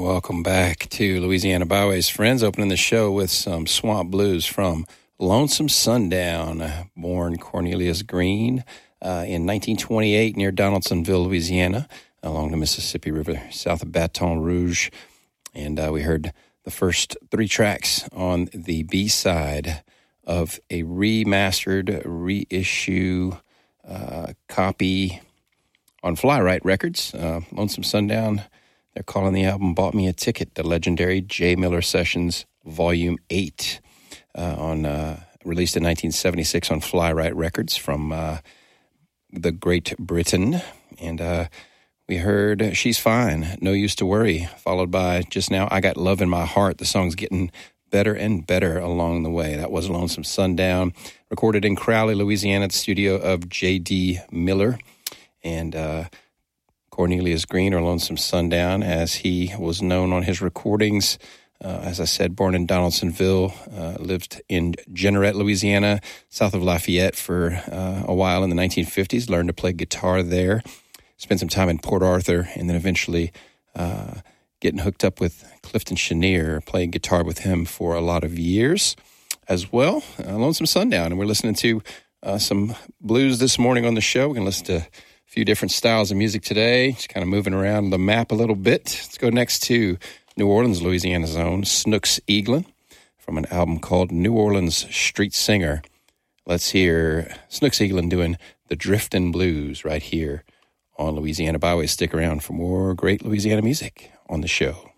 Welcome back to Louisiana Byways. Friends, opening the show with some swamp blues from Lonesome Sundown, born Cornelius Green in 1928 near Donaldsonville, Louisiana, along the Mississippi River, south of Baton Rouge. And we heard the first three tracks on the B-side of a remastered, reissue copy on Fly-Rite Records, Lonesome Sundown. They're calling the album Bought Me a Ticket, the legendary J. Miller Sessions Volume 8, released in 1976 on Fly-Rite Records from the Great Britain. And we heard She's Fine, No Use to Worry, followed by just now I Got Love in My Heart. The song's getting better and better along the way. That was Lonesome Sundown, recorded in Crowley, Louisiana, at the studio of J.D. Miller. And Cornelius Green, or Lonesome Sundown, as he was known on his recordings. As I said, born in Donaldsonville, lived in Jeanerette, Louisiana, south of Lafayette for a while in the 1950s, learned to play guitar there, spent some time in Port Arthur, and then eventually getting hooked up with Clifton Chenier, playing guitar with him for a lot of years as well. Lonesome Sundown, and we're listening to some blues this morning on the show. We're going to listen to few different styles of music today, just kind of moving around the map a little bit. Let's go next to New Orleans, Louisiana's own Snooks Eaglin from an album called New Orleans Street Singer. Let's hear Snooks Eaglin doing the Driftin' Blues right here on Louisiana Byway. Stick around for more great Louisiana music on the show.